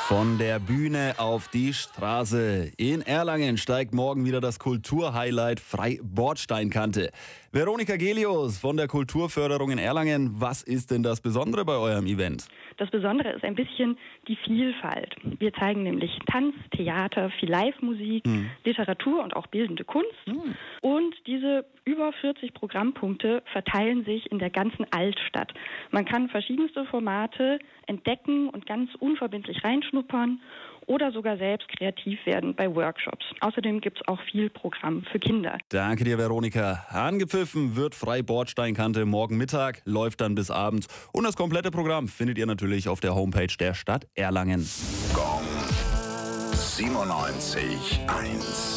Von der Bühne auf die Straße. In Erlangen steigt morgen wieder das Kulturhighlight Freibordsteinkante. Veronika Gelius von der Kulturförderung in Erlangen. Was ist denn das Besondere bei eurem Event? Das Besondere ist ein bisschen die Vielfalt. Wir zeigen nämlich Tanz, Theater, viel Live-Musik, Literatur und auch bildende Kunst. Und diese über 40 Programmpunkte verteilen sich in der ganzen Altstadt. Man kann verschiedenste Formate entdecken und ganz unverbindlich reinschnuppern oder sogar selbst kreativ werden bei Workshops. Außerdem gibt es auch viel Programm für Kinder. Danke dir, Veronika. Angepfiffen wird Freibordsteinkante morgen Mittag, läuft dann bis abends. Und das komplette Programm findet ihr natürlich auf der Homepage der Stadt Erlangen. Gong 97.1